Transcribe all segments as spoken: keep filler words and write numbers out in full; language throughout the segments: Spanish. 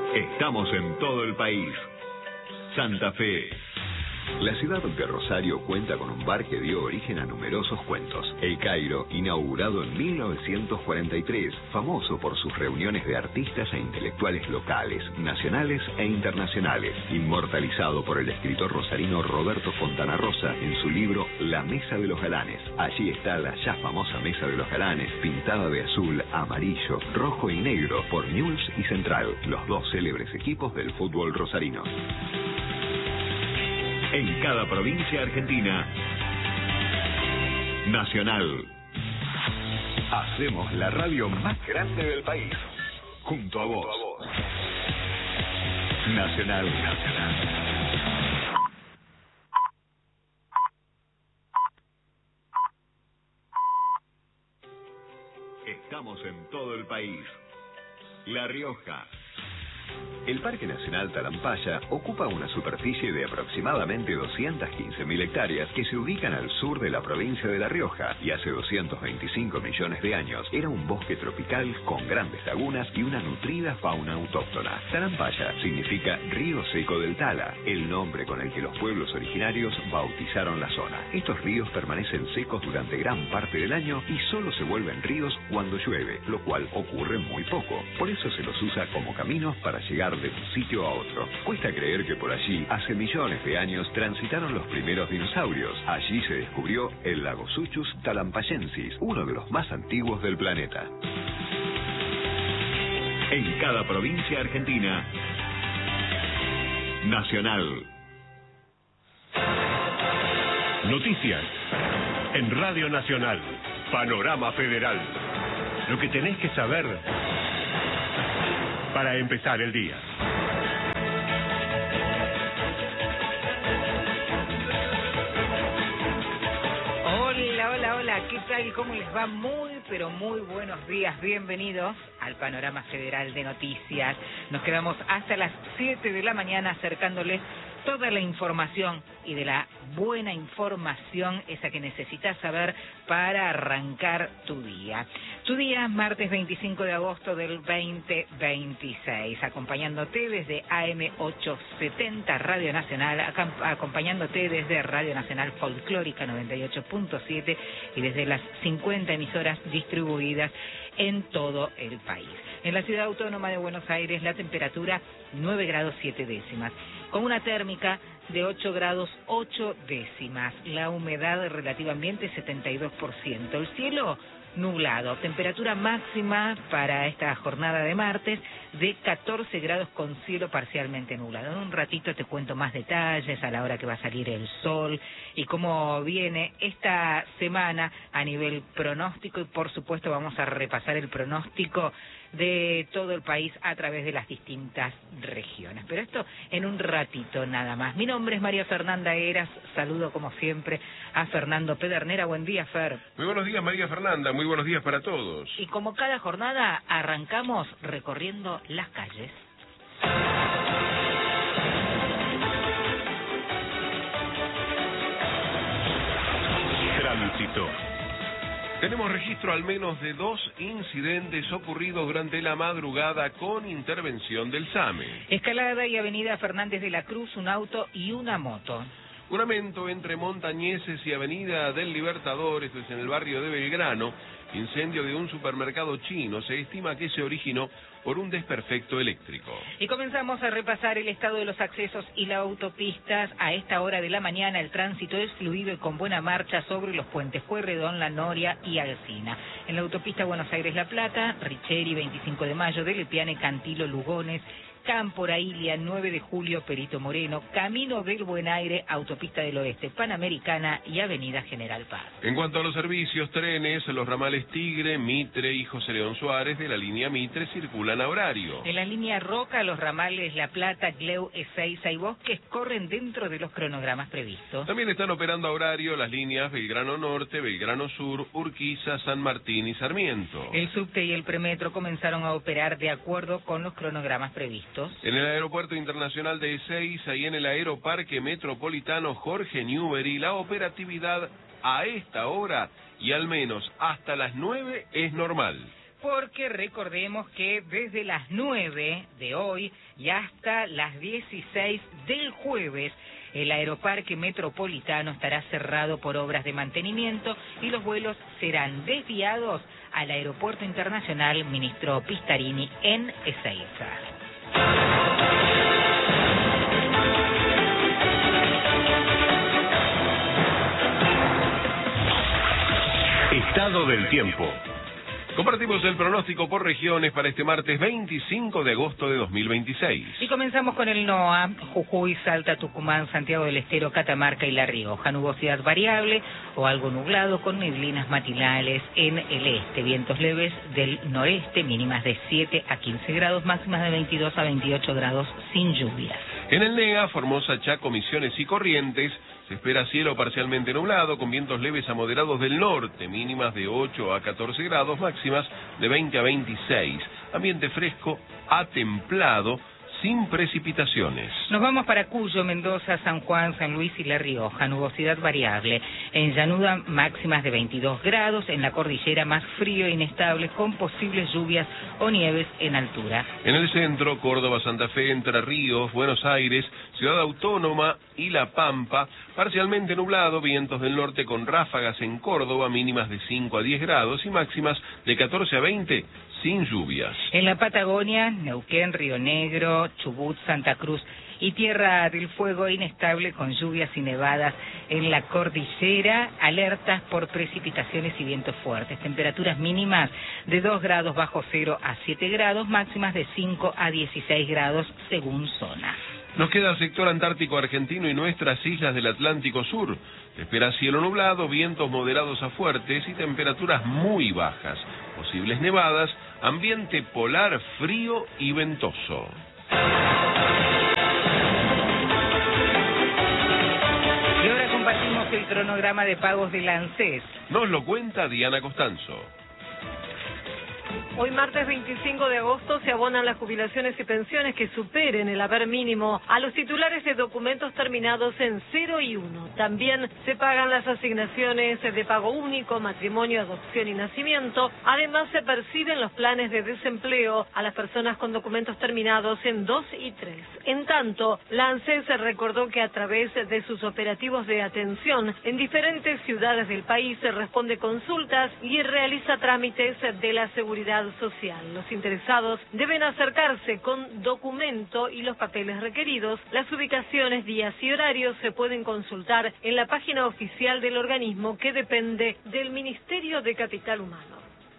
Estamos en todo el país. Santa Fe. La ciudad de Rosario cuenta con un bar que dio origen a numerosos cuentos. El Cairo, inaugurado en mil novecientos cuarenta y tres, famoso por sus reuniones de artistas e intelectuales locales, nacionales e internacionales, inmortalizado por el escritor rosarino Roberto Fontana Rosa en su libro La Mesa de los Galanes. Allí está la ya famosa Mesa de los Galanes, pintada de azul, amarillo, rojo y negro por Newell's y Central, los dos célebres equipos del fútbol rosarino. En cada provincia argentina, Nacional. Hacemos la radio más grande del país, junto a vos. Nacional, Nacional. Estamos en todo el país. La Rioja. El Parque Nacional Talampaya ocupa una superficie de aproximadamente doscientas quince mil hectáreas que se ubican al sur de la provincia de La Rioja y hace doscientos veinticinco millones de años era un bosque tropical con grandes lagunas y una nutrida fauna autóctona. Talampaya significa río seco del Tala, el nombre con el que los pueblos originarios bautizaron la zona. Estos ríos permanecen secos durante gran parte del año y solo se vuelven ríos cuando llueve, lo cual ocurre muy poco. Por eso se los usa como caminos para llegar de un sitio a otro. Cuesta creer que por allí, hace millones de años, transitaron los primeros dinosaurios. Allí se descubrió el lago Suchus talampayensis, uno de los más antiguos del planeta. En cada provincia argentina, Nacional. Noticias en Radio Nacional. Panorama Federal. Lo que tenés que saber para empezar el día. Hola, hola, hola, ¿qué tal? ¿Cómo les va? Muy, pero muy buenos días. Bienvenidos al Panorama Federal de Noticias. Nos quedamos hasta las siete de la mañana acercándoles toda la información y de la buena información, esa que necesitas saber para arrancar tu día. Tu día, martes veinticinco de agosto del veinte veintiséis, acompañándote desde A M ochocientos setenta Radio Nacional, acompañándote desde Radio Nacional Folclórica noventa y ocho punto siete y desde las cincuenta emisoras distribuidas en todo el país. En la Ciudad Autónoma de Buenos Aires, la temperatura nueve grados siete décimas, con una térmica de ocho grados ocho décimas, la humedad relativa ambiente setenta y dos por ciento, el cielo nublado, temperatura máxima para esta jornada de martes de catorce grados con cielo parcialmente nublado. En un ratito te cuento más detalles a la hora que va a salir el sol y cómo viene esta semana a nivel pronóstico, y por supuesto vamos a repasar el pronóstico de todo el país a través de las distintas regiones. Pero esto en un ratito nada más. Mi nombre es María Fernanda Heras, saludo como siempre a Fernando Pedernera. Buen día, Fer. Muy buenos días, María Fernanda, muy buenos días para todos. Y como cada jornada, arrancamos recorriendo las calles. Tránsito. Tenemos registro al menos de dos incidentes ocurridos durante la madrugada con intervención del SAME. Escalada y Avenida Fernández de la Cruz, un auto y una moto. Un aumento entre Montañeses y Avenida del Libertador, esto es en el barrio de Belgrano. Incendio de un supermercado chino. Se estima que se originó por un desperfecto eléctrico. Y comenzamos a repasar el estado de los accesos y las autopistas. A esta hora de la mañana el tránsito es fluido y con buena marcha sobre los puentes Pueyrredón, La Noria y Alsina. En la autopista Buenos Aires-La Plata, Richeri, veinticinco de mayo, de Lepiane, Cantilo, Lugones, Cámpora, Ilia, nueve de julio, Perito Moreno, Camino del Buen Aire, Autopista del Oeste, Panamericana y Avenida General Paz. En cuanto a los servicios, trenes, los ramales Tigre, Mitre y José León Suárez de la línea Mitre circulan a horario. En la línea Roca, los ramales La Plata, Gleu, Ezeiza y Bosques corren dentro de los cronogramas previstos. También están operando a horario las líneas Belgrano Norte, Belgrano Sur, Urquiza, San Martín y Sarmiento. El subte y el premetro comenzaron a operar de acuerdo con los cronogramas previstos. En el Aeropuerto Internacional de Ezeiza y en el Aeroparque Metropolitano Jorge Newbery, la operatividad a esta hora y al menos hasta las nueve es normal. porque recordemos que desde las nueve de hoy y hasta las dieciséis del jueves, el Aeroparque Metropolitano estará cerrado por obras de mantenimiento y los vuelos serán desviados al Aeropuerto Internacional Ministro Pistarini en Ezeiza. Estado del tiempo. Compartimos el pronóstico por regiones para este martes veinticinco de agosto de dos mil veintiséis. Y comenzamos con el NOA, Jujuy, Salta, Tucumán, Santiago del Estero, Catamarca y La Rioja. Nubosidad variable o algo nublado con neblinas matinales en el este. Vientos leves del noreste, mínimas de siete a quince grados, máximas de veintidós a veintiocho grados sin lluvias. En el NEA, Formosa, Chaco, Misiones y Corrientes, se espera cielo parcialmente nublado con vientos leves a moderados del norte, mínimas de ocho a catorce grados, máximas de veinte a veintiséis. Ambiente fresco a templado, sin precipitaciones. Nos vamos para Cuyo, Mendoza, San Juan, San Luis y La Rioja. Nubosidad variable. En llanura máximas de veintidós grados. En la cordillera más frío e inestable con posibles lluvias o nieves en altura. En el centro, Córdoba, Santa Fe, Entre Ríos, Buenos Aires, Ciudad Autónoma y La Pampa. Parcialmente nublado, vientos del norte con ráfagas en Córdoba, mínimas de cinco a diez grados y máximas de catorce a veinte, sin lluvias. En la Patagonia, Neuquén, Río Negro, Chubut, Santa Cruz y Tierra del Fuego, inestable con lluvias y nevadas en la cordillera, alertas por precipitaciones y vientos fuertes. Temperaturas mínimas de dos grados bajo cero a siete grados, máximas de cinco a dieciséis grados según zona. Nos queda el sector antártico argentino y nuestras islas del Atlántico Sur. Se espera cielo nublado, vientos moderados a fuertes y temperaturas muy bajas. Posibles nevadas, ambiente polar frío y ventoso. Y ahora compartimos el cronograma de pagos del ANSES. Nos lo cuenta Diana Costanzo. Hoy martes veinticinco de agosto se abonan las jubilaciones y pensiones que superen el haber mínimo a los titulares de documentos terminados en cero y uno. También se pagan las asignaciones de pago único, matrimonio, adopción y nacimiento. Además se perciben los planes de desempleo a las personas con documentos terminados en dos y tres. En tanto, la ANSES recordó que a través de sus operativos de atención en diferentes ciudades del país se responde consultas y realiza trámites de la seguridad social. Los interesados deben acercarse con documento y los papeles requeridos. Las ubicaciones, días y horarios se pueden consultar en la página oficial del organismo que depende del Ministerio de Capital Humano.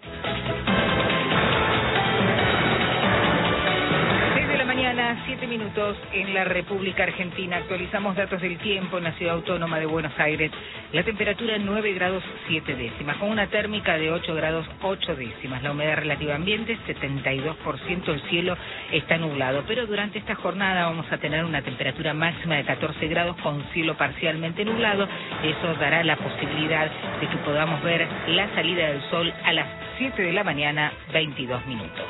Mañana, siete minutos en la República Argentina. Actualizamos datos del tiempo en la Ciudad Autónoma de Buenos Aires. La temperatura nueve grados siete décimas, con una térmica de ocho grados ocho décimas. La humedad relativa ambiente setenta y dos por ciento. El cielo está nublado, pero durante esta jornada vamos a tener una temperatura máxima de catorce grados con cielo parcialmente nublado. Eso dará la posibilidad de que podamos ver la salida del sol a las siete de la mañana, veintidós minutos.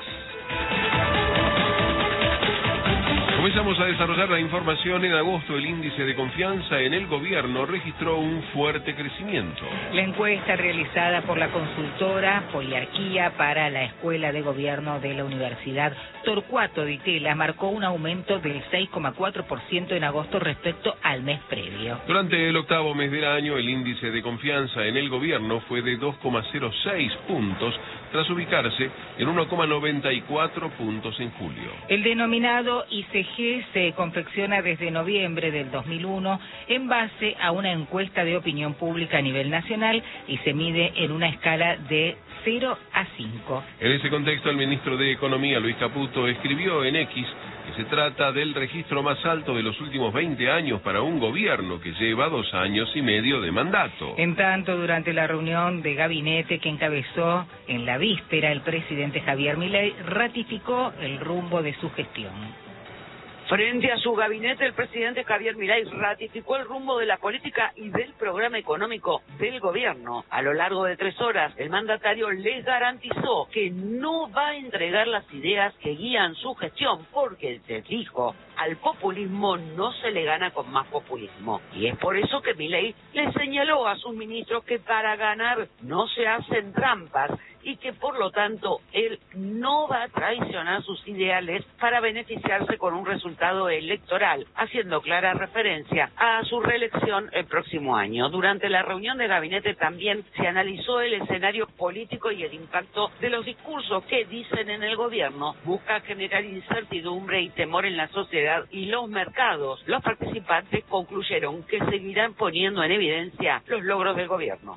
Comenzamos a desarrollar la información. En agosto, el índice de confianza en el gobierno registró un fuerte crecimiento. La encuesta realizada por la consultora Poliarquía para la Escuela de Gobierno de la Universidad Torcuato Di Tella marcó un aumento del seis coma cuatro por ciento en agosto respecto al mes previo. Durante el octavo mes del año, el índice de confianza en el gobierno fue de dos coma cero seis puntos, tras ubicarse en uno coma noventa y cuatro puntos en julio. El denominado I C G se confecciona desde noviembre del dos mil uno en base a una encuesta de opinión pública a nivel nacional y se mide en una escala de cero a cinco. En ese contexto, el ministro de Economía, Luis Caputo, escribió en X que se trata del registro más alto de los últimos veinte años para un gobierno que lleva dos años y medio de mandato. En tanto, durante la reunión de gabinete que encabezó en la víspera, el presidente Javier Milei ratificó el rumbo de su gestión. Frente a su gabinete, el presidente Javier Milei ratificó el rumbo de la política y del programa económico del gobierno. A lo largo de tres horas, el mandatario les garantizó que no va a entregar las ideas que guían su gestión, porque, les dijo, al populismo no se le gana con más populismo. Y es por eso que Milei le señaló a sus ministros que para ganar no se hacen trampas y que por lo tanto él no va a traicionar sus ideales para beneficiarse con un resultado electoral, haciendo clara referencia a su reelección el próximo año. Durante la reunión de gabinete también se analizó el escenario político y el impacto de los discursos que, dicen en el gobierno, busca generar incertidumbre y temor en la sociedad y los mercados. Los participantes concluyeron que seguirán poniendo en evidencia los logros del gobierno.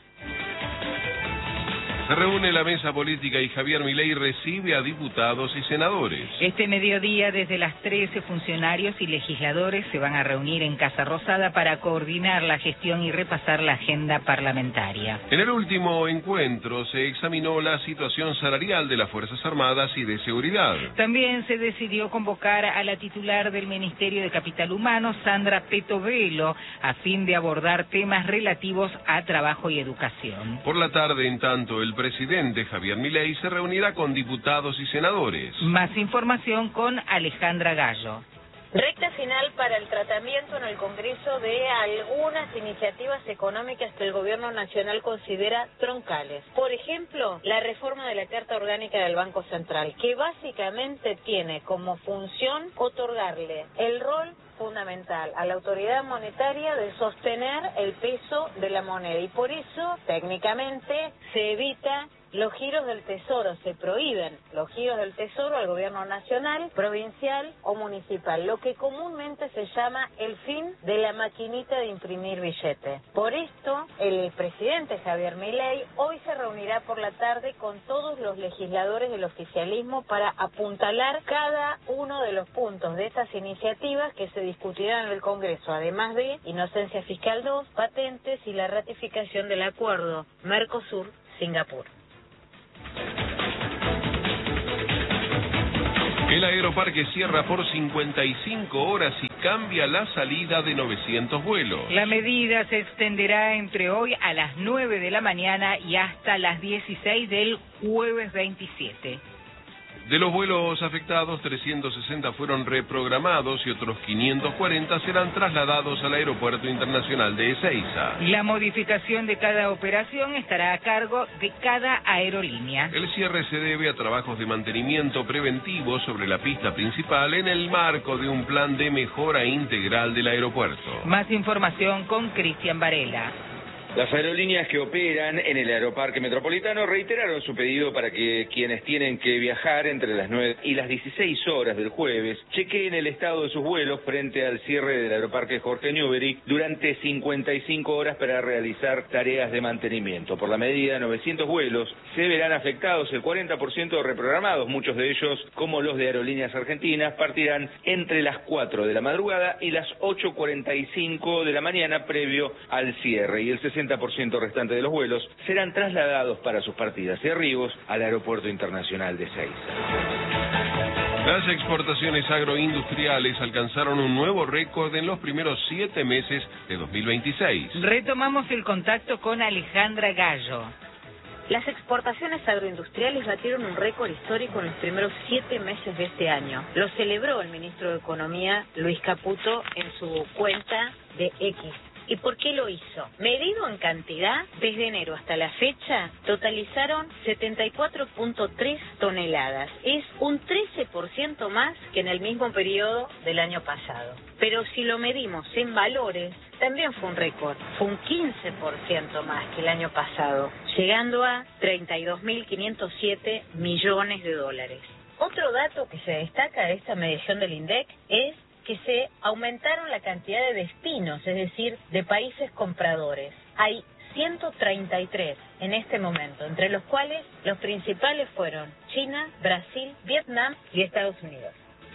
Se reúne la mesa política y Javier Milei recibe a diputados y senadores. Este mediodía, desde las trece, funcionarios y legisladores se van a reunir en Casa Rosada para coordinar la gestión y repasar la agenda parlamentaria. En el último encuentro se examinó la situación salarial de las Fuerzas Armadas y de Seguridad. También se decidió convocar a la titular del Ministerio de Capital Humano, Sandra Petovelo, a fin de abordar temas relativos a trabajo y educación. Por la tarde, en tanto, el presidente Javier Milei se reunirá con diputados y senadores. Más información con Alejandra Gallo. Recta final para el tratamiento en el Congreso de algunas iniciativas económicas que el Gobierno Nacional considera troncales. Por ejemplo, la reforma de la Carta Orgánica del Banco Central, que básicamente tiene como función otorgarle el rol fundamental a la autoridad monetaria de sostener el peso de la moneda, y por eso técnicamente se evita los giros del tesoro, se prohíben los giros del tesoro al gobierno nacional, provincial o municipal, lo que comúnmente se llama el fin de la maquinita de imprimir billetes. Por esto, el presidente Javier Milei hoy se reunirá por la tarde con todos los legisladores del oficialismo para apuntalar cada uno de los puntos de estas iniciativas que se discutirán en el Congreso, además de Inocencia Fiscal dos, patentes y la ratificación del acuerdo Mercosur-Singapur. El aeroparque cierra por cincuenta y cinco horas y cambia la salida de novecientos vuelos. La medida se extenderá entre hoy a las nueve de la mañana y hasta las dieciséis del jueves veintisiete. De los vuelos afectados, trescientos sesenta fueron reprogramados y otros quinientos cuarenta serán trasladados al Aeropuerto Internacional de Ezeiza. La modificación de cada operación estará a cargo de cada aerolínea. El cierre se debe a trabajos de mantenimiento preventivo sobre la pista principal en el marco de un plan de mejora integral del aeropuerto. Más información con Cristian Varela. Las aerolíneas que operan en el Aeroparque Metropolitano reiteraron su pedido para que quienes tienen que viajar entre las nueve y las dieciséis horas del jueves chequeen el estado de sus vuelos frente al cierre del Aeroparque Jorge Newbery durante cincuenta y cinco horas para realizar tareas de mantenimiento. Por la medida, novecientos vuelos se verán afectados, el cuarenta por ciento reprogramados, muchos de ellos, como los de Aerolíneas Argentinas, partirán entre las cuatro de la madrugada y las ocho cuarenta y cinco de la mañana previo al cierre, y el sesenta por ciento restante de los vuelos serán trasladados para sus partidas y arribos al Aeropuerto Internacional de Ezeiza. Las exportaciones agroindustriales alcanzaron un nuevo récord en los primeros siete meses de dos mil veintiséis. Retomamos el contacto con Alejandra Gallo. Las exportaciones agroindustriales batieron un récord histórico en los primeros siete meses de este año. Lo celebró el ministro de Economía, Luis Caputo, en su cuenta de X. ¿Y por qué lo hizo? Medido en cantidad, desde enero hasta la fecha, totalizaron setenta y cuatro punto tres toneladas. Es un trece por ciento más que en el mismo periodo del año pasado. Pero si lo medimos en valores, también fue un récord. Fue un quince por ciento más que el año pasado, llegando a treinta y dos mil quinientos siete millones de dólares. Otro dato que se destaca de esta medición del INDEC es que se aumentaron la cantidad de destinos, es decir, de países compradores. Hay ciento treinta y tres en este momento, entre los cuales los principales fueron China, Brasil, Vietnam y Estados Unidos.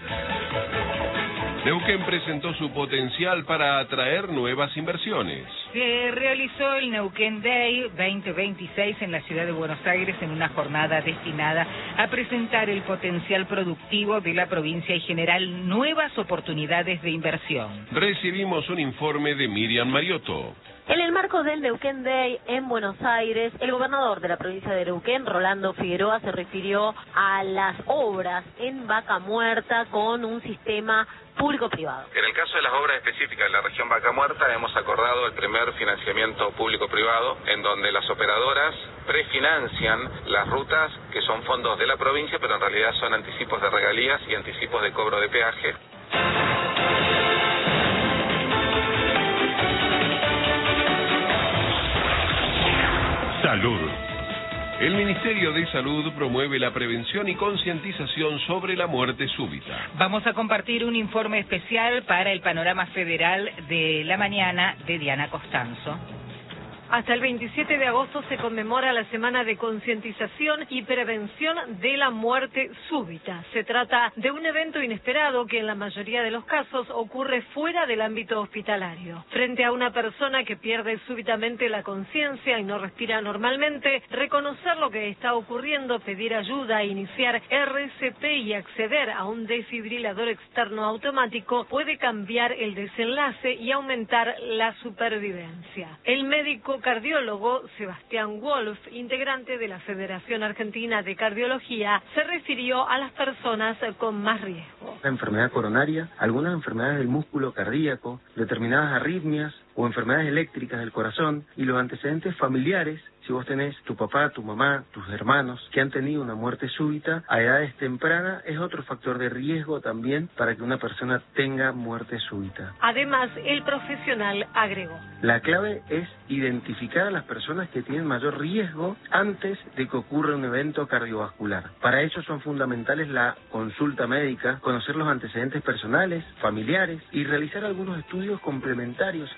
Neuquén presentó su potencial para atraer nuevas inversiones. Se realizó el Neuquén Day veinte veintiséis en la ciudad de Buenos Aires en una jornada destinada a presentar el potencial productivo de la provincia y generar nuevas oportunidades de inversión. Recibimos un informe de Miriam Mariotto. En el marco del Neuquén Day en Buenos Aires, el gobernador de la provincia de Neuquén, Rolando Figueroa, se refirió a las obras en Vaca Muerta con un sistema público-privado. En el caso de las obras específicas de la región Vaca Muerta, hemos acordado el primer financiamiento público-privado, en donde las operadoras prefinancian las rutas que son fondos de la provincia, pero en realidad son anticipos de regalías y anticipos de cobro de peaje. Salud. El Ministerio de Salud promueve la prevención y concientización sobre la muerte súbita. Vamos a compartir un informe especial para el Panorama Federal de la mañana de Diana Costanzo. Hasta el veintisiete de agosto se conmemora la Semana de Concientización y Prevención de la Muerte Súbita. Se trata de un evento inesperado que en la mayoría de los casos ocurre fuera del ámbito hospitalario. Frente a una persona que pierde súbitamente la conciencia y no respira normalmente, reconocer lo que está ocurriendo, pedir ayuda, iniciar R C P y acceder a un desfibrilador externo automático puede cambiar el desenlace y aumentar la supervivencia. El médico cardiólogo Sebastián Wolf, integrante de la Federación Argentina de Cardiología, se refirió a las personas con más riesgo. La enfermedad coronaria, algunas enfermedades del músculo cardíaco, determinadas arritmias o enfermedades eléctricas del corazón y los antecedentes familiares. Si vos tenés tu papá, tu mamá, tus hermanos que han tenido una muerte súbita a edades tempranas, es otro factor de riesgo también para que una persona tenga muerte súbita. Además, el profesional agregó: la clave es identificar a las personas que tienen mayor riesgo antes de que ocurra un evento cardiovascular. Para eso son fundamentales la consulta médica, conocer los antecedentes personales, familiares y realizar algunos estudios complementarios.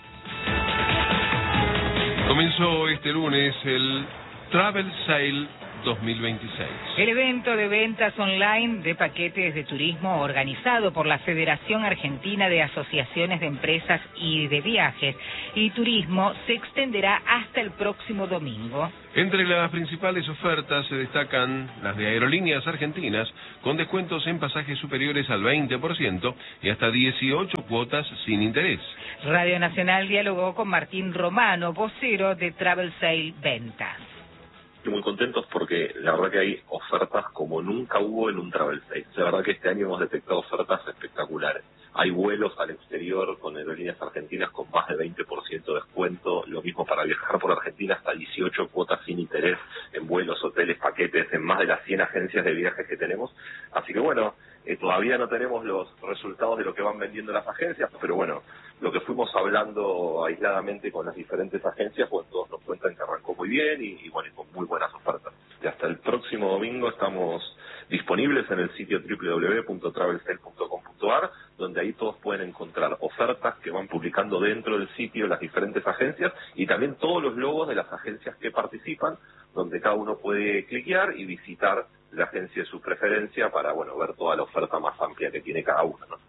Comenzó este lunes el Travel Sale dos mil veintiséis. El evento de ventas online de paquetes de turismo organizado por la Federación Argentina de Asociaciones de Empresas y de Viajes y Turismo se extenderá hasta el próximo domingo. Entre las principales ofertas se destacan las de Aerolíneas Argentinas, con descuentos en pasajes superiores al veinte por ciento y hasta dieciocho cuotas sin interés. Radio Nacional dialogó con Martín Romano, vocero de Travel Sale Ventas. Muy contentos porque la verdad que hay ofertas como nunca hubo en un Travel Sale. La verdad que este año hemos detectado ofertas espectaculares. Hay vuelos al exterior con Aerolíneas Argentinas con más de veinte por ciento de descuento, lo mismo para viajar por Argentina, hasta dieciocho cuotas sin interés en vuelos, hoteles, paquetes, en más de las cien agencias de viajes que tenemos. Así que bueno, eh, todavía no tenemos los resultados de lo que van vendiendo las agencias, pero bueno, lo que fuimos hablando aisladamente con las diferentes agencias, pues todos nos cuentan que arrancó muy bien y, y bueno, y con muy buenas ofertas. Y hasta el próximo domingo estamos disponibles en el sitio doble u doble u doble u punto travel sale punto com punto a r, donde ahí todos pueden encontrar ofertas que van publicando dentro del sitio las diferentes agencias y también todos los logos de las agencias que participan, donde cada uno puede cliquear y visitar la agencia de su preferencia para, bueno, ver toda la oferta más amplia que tiene cada uno, ¿no?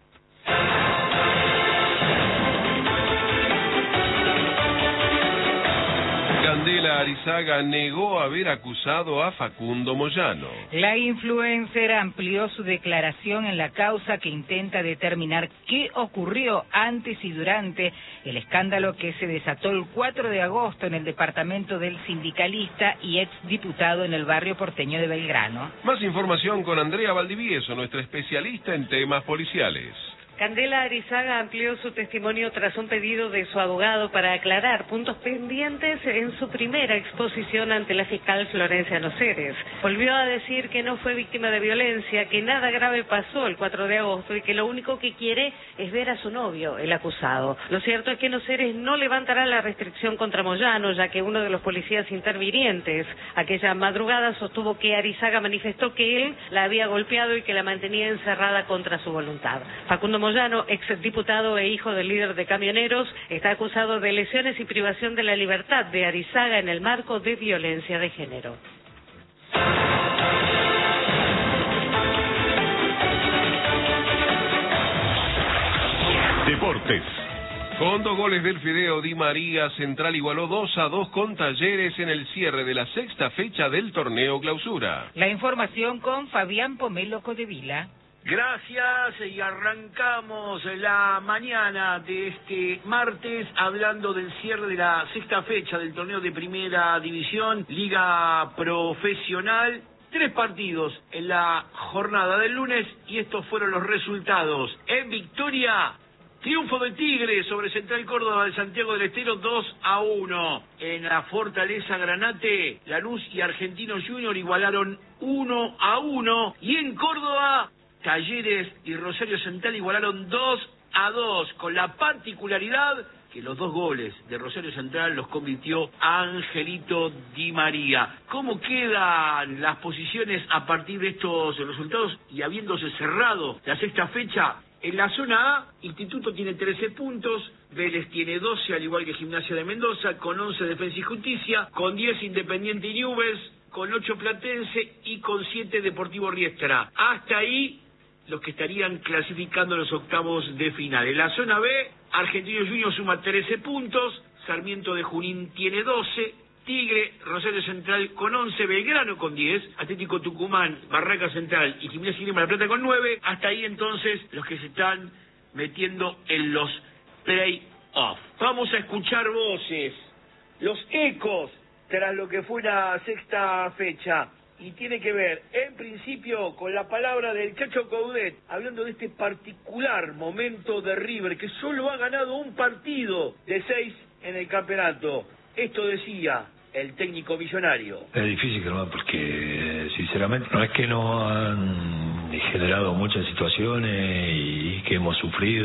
Candela Arizaga negó haber acusado a Facundo Moyano. La influencer amplió su declaración en la causa que intenta determinar qué ocurrió antes y durante el escándalo que se desató el cuatro de agosto en el departamento del sindicalista y exdiputado en el barrio porteño de Belgrano. Más información con Andrea Valdivieso, nuestra especialista en temas policiales. Candela Arizaga amplió su testimonio tras un pedido de su abogado para aclarar puntos pendientes en su primera exposición ante la fiscal Florencia Noceres. Volvió a decir que no fue víctima de violencia, que nada grave pasó el cuatro de agosto y que lo único que quiere es ver a su novio, el acusado. Lo cierto es que Noceres no levantará la restricción contra Moyano, ya que uno de los policías intervinientes aquella madrugada sostuvo que Arizaga manifestó que él la había golpeado y que la mantenía encerrada contra su voluntad. Facundo Moyano, exdiputado e hijo del líder de camioneros, está acusado de lesiones y privación de la libertad de Arizaga en el marco de violencia de género. Deportes. Con dos goles del Fideo Di María, Central igualó dos a dos con Talleres en el cierre de la sexta fecha del torneo Clausura. La información con Fabián Pomelo Codevila. Gracias, y arrancamos la mañana de este martes hablando del cierre de la sexta fecha del torneo de Primera División, Liga Profesional. Tres partidos en la jornada del lunes y estos fueron los resultados. En victoria, Triunfo de Tigre sobre Central Córdoba de Santiago del Estero, dos a uno. En la Fortaleza Granate, Lanús y Argentinos Junior igualaron uno a uno. Y en Córdoba, Talleres y Rosario Central igualaron dos a dos, con la particularidad que los dos goles de Rosario Central los convirtió Angelito Di María. ¿Cómo quedan las posiciones a partir de estos resultados y habiéndose cerrado la sexta fecha? En la zona A, Instituto tiene trece puntos, Vélez tiene doce, al igual que Gimnasia de Mendoza, con once Defensa y Justicia, con diez Independiente y Newell's, con ocho Platense y con siete Deportivo Riestra. Hasta ahí los que estarían clasificando los octavos de final. En la zona B, Argentinos Junior suma trece puntos, Sarmiento de Junín tiene doce, Tigre, Rosario Central con once, Belgrano con diez, Atlético Tucumán, Barraca Central y Gimnasia y Grima La Plata con nueve. Hasta ahí entonces los que se están metiendo en los play-off. Vamos a escuchar voces, los ecos tras lo que fue la sexta fecha. Y tiene que ver, en principio, con la palabra del Chacho Coudet, hablando de este particular momento de River, que solo ha ganado un partido de seis en el campeonato. Esto decía el técnico millonario. Es difícil, Germán, porque sinceramente no es que no han generado muchas situaciones y que hemos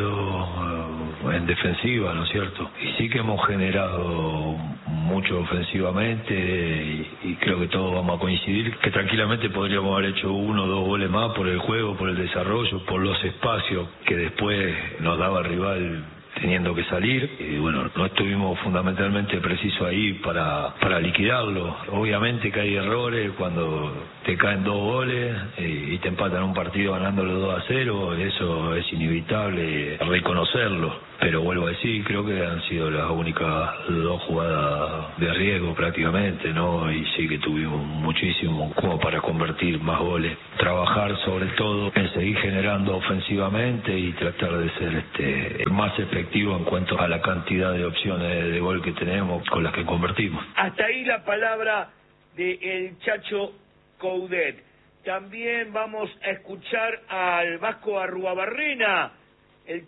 sufrido en defensiva, ¿no es cierto? Y sí que hemos generado mucho ofensivamente y, y creo que todos vamos a coincidir que tranquilamente podríamos haber hecho uno o dos goles más por el juego, por el desarrollo, por los espacios que después nos daba el rival teniendo que salir. Y bueno, no estuvimos fundamentalmente precisos ahí para, para liquidarlo. Obviamente que hay errores cuando te caen dos goles y, y te empatan un partido ganándolo dos a cero, eso es inevitable reconocerlo. Pero vuelvo a decir, creo que han sido las únicas dos jugadas de riesgo prácticamente, ¿no? Y sí que tuvimos muchísimo como para convertir más goles. Trabajar sobre todo en seguir generando ofensivamente y tratar de ser este más efectivo en cuanto a la cantidad de opciones de gol que tenemos con las que convertimos. Hasta ahí la palabra de el Chacho Coudet. También vamos a escuchar al Vasco Arruabarrena, el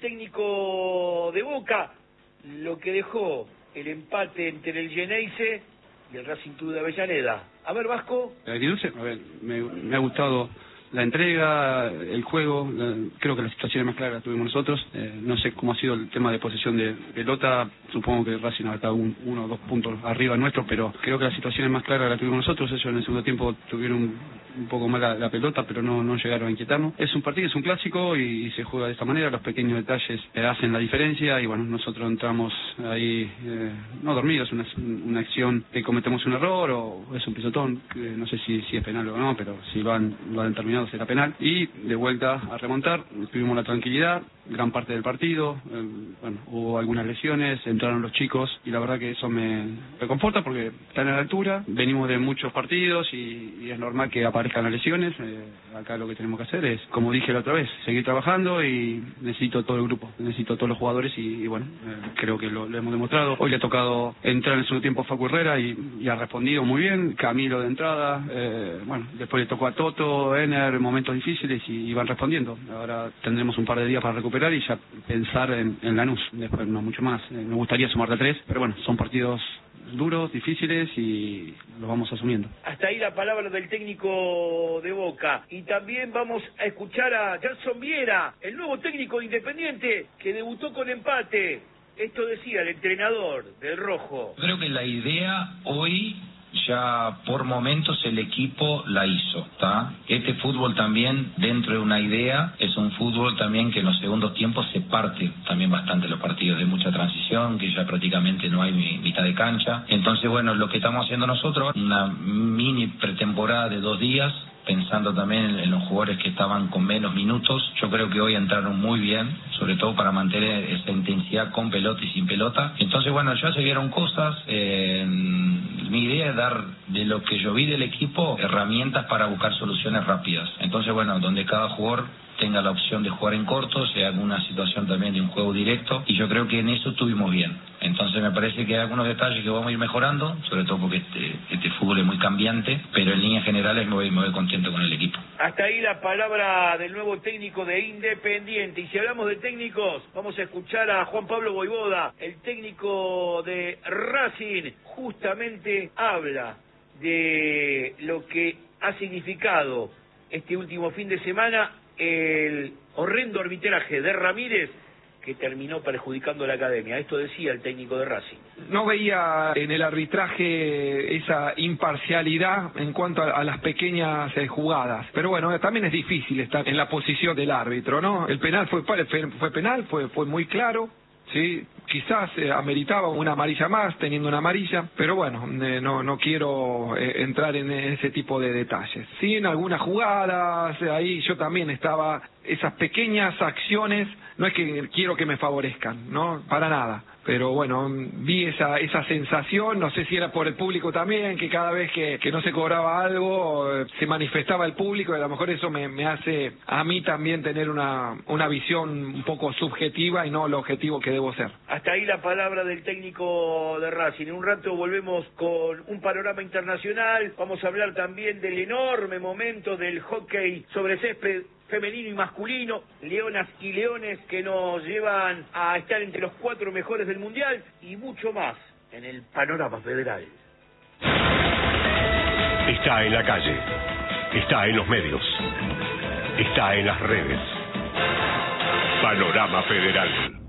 técnico de Boca, lo que dejó el empate entre el Geneise y el Racing Club de Avellaneda. A ver, Vasco. A ver, me, me ha gustado la entrega, el juego, la, creo que las situaciones más claras las tuvimos nosotros. Eh, no sé cómo ha sido el tema de posesión de pelota, supongo que Racing ha estado un, uno o dos puntos arriba nuestro, pero creo que las situaciones más claras las tuvimos nosotros. Ellos en el segundo tiempo tuvieron un, un poco más la, la pelota, pero no, no llegaron a inquietarnos. Es un partido, es un clásico y, y se juega de esta manera, los pequeños detalles eh, hacen la diferencia y bueno, nosotros entramos ahí, eh, no dormidos, una, una acción que cometemos un error o es un pisotón, eh, no sé si, si es penal o no, pero si lo han, lo han terminado será penal, y de vuelta a remontar, tuvimos la tranquilidad, gran parte del partido, eh, bueno, hubo algunas lesiones, entraron los chicos y la verdad que eso me reconforta porque están a la altura, venimos de muchos partidos y, y es normal que aparezcan las lesiones. Eh, acá lo que tenemos que hacer es, como dije la otra vez, seguir trabajando y necesito todo el grupo, necesito todos los jugadores y, y bueno, eh, creo que lo, lo hemos demostrado. Hoy le ha tocado entrar en su tiempo a Facu Herrera y, y ha respondido muy bien, Camilo de entrada, eh, bueno, después le tocó a Toto, Ener, momentos difíciles y, y van respondiendo. Ahora tendremos un par de días para recuperar y ya pensar en, en Lanús, después no mucho más. Eh, me gustaría sumarte a tres, pero bueno, son partidos duros, difíciles y los vamos asumiendo. Hasta ahí la palabra del técnico de Boca. Y también vamos a escuchar a Gerson Viera, el nuevo técnico de Independiente, que debutó con empate. Esto decía el entrenador del Rojo. Creo que la idea hoy ya por momentos el equipo la hizo, ¿está? Este fútbol también, dentro de una idea, es un fútbol también que en los segundos tiempos se parte también bastante los partidos, de mucha transición, que ya prácticamente no hay mitad de cancha. Entonces, bueno, lo que estamos haciendo nosotros, una mini pretemporada de dos días, pensando también en los jugadores que estaban con menos minutos. Yo creo que hoy entraron muy bien, sobre todo para mantener esa intensidad con pelota y sin pelota. Entonces, bueno, ya se vieron cosas. Eh, mi idea es dar, de lo que yo vi del equipo, herramientas para buscar soluciones rápidas. Entonces, bueno, donde cada jugador tenga la opción de jugar en corto, si hay alguna situación también de un juego directo, y yo creo que en eso estuvimos bien. Entonces me parece que hay algunos detalles que vamos a ir mejorando, sobre todo porque este, este fútbol es muy cambiante, pero en líneas generales me voy, me voy contento con el equipo. Hasta ahí la palabra del nuevo técnico de Independiente. Y si hablamos de técnicos, vamos a escuchar a Juan Pablo Voivoda, el técnico de Racing. Justamente habla de lo que ha significado este último fin de semana el horrendo arbitraje de Ramírez, que terminó perjudicando a la academia. Esto decía el técnico de Racing. No veía en el arbitraje esa imparcialidad en cuanto a, a las pequeñas eh, jugadas. Pero bueno, también es difícil estar en la posición del árbitro, ¿no? El penal fue, fue, fue penal, fue, fue muy claro. Sí, quizás eh, ameritaba una amarilla más, teniendo una amarilla, pero bueno, eh, no no quiero eh, entrar en ese tipo de detalles. Sí, en algunas jugadas, eh, ahí yo también estaba, esas pequeñas acciones, no es que quiero que me favorezcan, no, para nada. Pero bueno, vi esa esa sensación, no sé si era por el público también, que cada vez que, que no se cobraba algo, eh, se manifestaba el público, y a lo mejor eso me, me hace a mí también tener una, una visión un poco subjetiva y no lo objetivo que debo ser. Hasta ahí la palabra del técnico de Racing. En un rato volvemos con un panorama internacional, vamos a hablar también del enorme momento del hockey sobre césped femenino y masculino, leonas y leones que nos llevan a estar entre los cuatro mejores del mundial, y mucho más en el panorama federal. Está en la calle, está en los medios, está en las redes. Panorama Federal.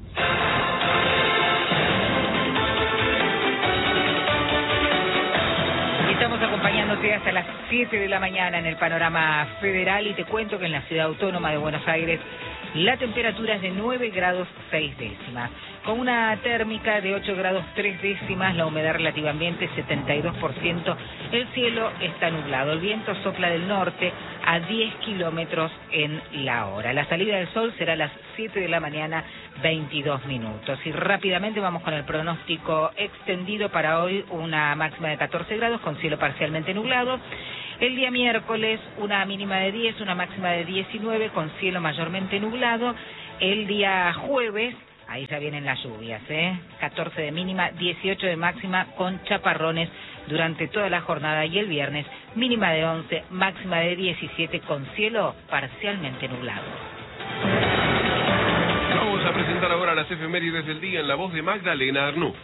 Estamos acompañándote hasta las siete de la mañana en el Panorama Federal, y te cuento que en la Ciudad Autónoma de Buenos Aires la temperatura es de nueve grados seis décimas, con una térmica de ocho grados tres décimas, la humedad relativa ambiente setenta y dos por ciento, el cielo está nublado, el viento sopla del norte a diez kilómetros en la hora. La salida del sol será a las siete de la mañana, veintidós minutos. Y rápidamente vamos con el pronóstico extendido para hoy: una máxima de catorce grados con cielo parcialmente nublado. El día miércoles una mínima de diez, una máxima de diecinueve con cielo mayormente nublado. El día jueves, ahí ya vienen las lluvias, ¿eh? catorce de mínima, dieciocho de máxima con chaparrones durante toda la jornada. Y el viernes mínima de once, máxima de diecisiete con cielo parcialmente nublado. Vamos a presentar ahora las efemérides del día en la voz de Magdalena Arnú.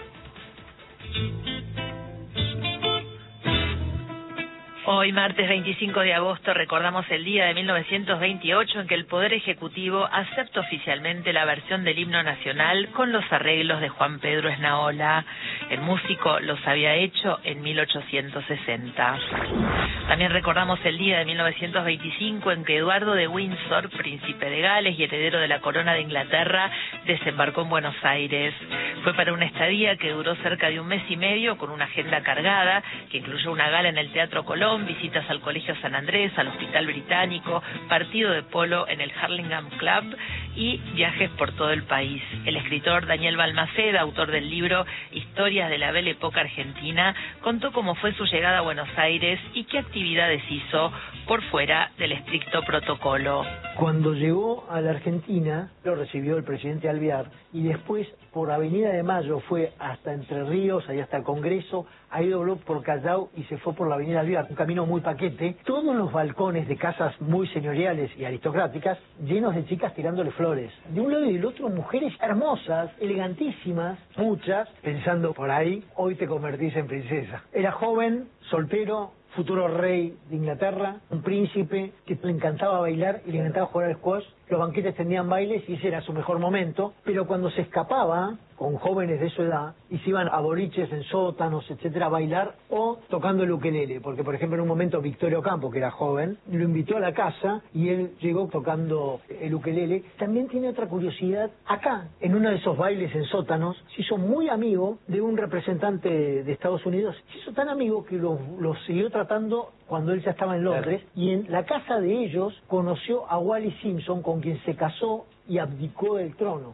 Hoy, martes veinticinco de agosto, recordamos el día de mil novecientos veintiocho en que el Poder Ejecutivo acepta oficialmente la versión del himno nacional con los arreglos de Juan Pedro Esnaola. El músico los había hecho en mil ochocientos sesenta. También recordamos el día de mil novecientos veinticinco en que Eduardo de Windsor, príncipe de Gales y heredero de la corona de Inglaterra, desembarcó en Buenos Aires. Fue para una estadía que duró cerca de un mes y medio, con una agenda cargada que incluyó una gala en el Teatro Colón, visitas al Colegio San Andrés, al Hospital Británico, partido de polo en el Hurlingham Club y viajes por todo el país. El escritor Daniel Balmaceda, autor del libro Historias de la Belle Époque Argentina, contó cómo fue su llegada a Buenos Aires y qué actividades hizo por fuera del estricto protocolo. Cuando llegó a la Argentina, lo recibió el presidente Alvear, y después por Avenida de Mayo fue hasta Entre Ríos, ahí hasta el Congreso, ahí dobló por Callao y se fue por la Avenida Alvear, un camino muy paquete, todos los balcones de casas muy señoriales y aristocráticas, llenos de chicas tirándole flores. De un lado y del otro, mujeres hermosas, elegantísimas, muchas, pensando por ahí, hoy te convertís en princesa. Era joven, soltero, futuro rey de Inglaterra, un príncipe que le encantaba bailar y le encantaba jugar al squash. Los banquetes tenían bailes y ese era su mejor momento, pero cuando se escapaba con jóvenes de su edad y se iban a boliches en sótanos, etcétera, a bailar, o tocando el ukelele, porque por ejemplo en un momento Victorio Campo, que era joven, lo invitó a la casa y él llegó tocando el ukelele. También tiene otra curiosidad: acá, en uno de esos bailes en sótanos, se hizo muy amigo de un representante de Estados Unidos, se hizo tan amigo que lo, lo siguió tratando cuando él ya estaba en Londres, y en la casa de ellos conoció a Wally Simpson, con quien se casó y abdicó del trono.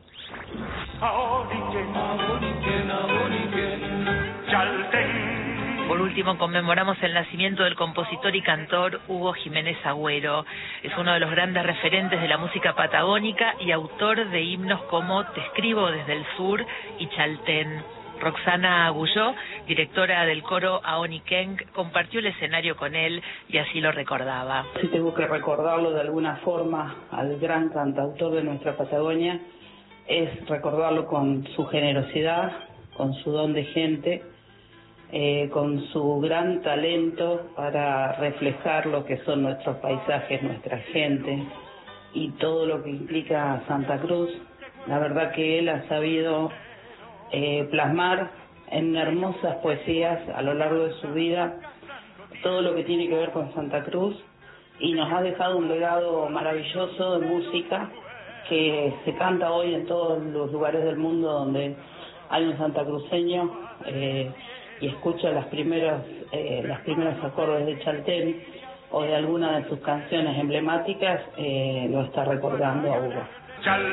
Por último, conmemoramos el nacimiento del compositor y cantor Hugo Jiménez Agüero. Es uno de los grandes referentes de la música patagónica y autor de himnos como Te escribo desde el sur y Chaltén. Roxana Agulló, directora del coro Aoniquén, compartió el escenario con él y así lo recordaba. Si tengo que recordarlo de alguna forma al gran cantautor de nuestra Patagonia, es recordarlo con su generosidad, con su don de gente, eh, con su gran talento para reflejar lo que son nuestros paisajes, nuestra gente y todo lo que implica Santa Cruz. La verdad que él ha sabido eh, plasmar en hermosas poesías a lo largo de su vida todo lo que tiene que ver con Santa Cruz y nos ha dejado un legado maravilloso de música que se canta hoy en todos los lugares del mundo donde hay un santacruceño eh, y escucha las primeras eh, las primeros acordes de Chaltén o de alguna de sus canciones emblemáticas, eh, lo está recordando a Hugo.